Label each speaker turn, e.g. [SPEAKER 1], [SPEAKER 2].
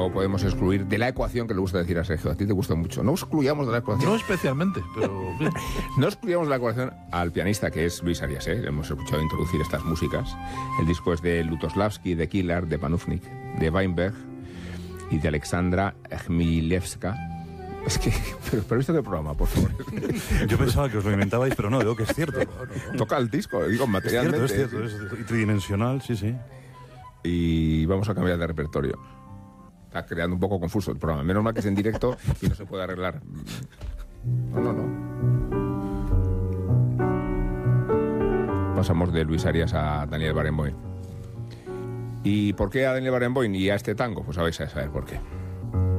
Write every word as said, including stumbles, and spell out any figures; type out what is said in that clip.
[SPEAKER 1] no podemos excluir de la ecuación, que le gusta decir a Sergio, a ti te gusta mucho, no excluyamos de la ecuación.
[SPEAKER 2] No especialmente, pero... bien.
[SPEAKER 1] No excluyamos de la ecuación al pianista, que es Luis Arias, ¿eh? Hemos escuchado introducir estas músicas. El disco es de Lutoslavski, de Killer, de Panufnik, de Weinberg y de Alexandra Chmielewska. Es que, pero, pero ¿visto qué programa, por favor?
[SPEAKER 3] Yo pensaba que os lo inventabais, pero no, veo que es cierto.
[SPEAKER 1] Toca el disco, digo, materialmente.
[SPEAKER 3] Es cierto, es cierto, es tridimensional, sí, sí.
[SPEAKER 1] Y vamos a cambiar de repertorio. Está creando un poco confuso el programa. Menos mal que es en directo y no se puede arreglar. No, no, no. Pasamos de Luis Arias a Daniel Barenboim. ¿Y por qué a Daniel Barenboim y a este tango? Pues vais a saber por qué.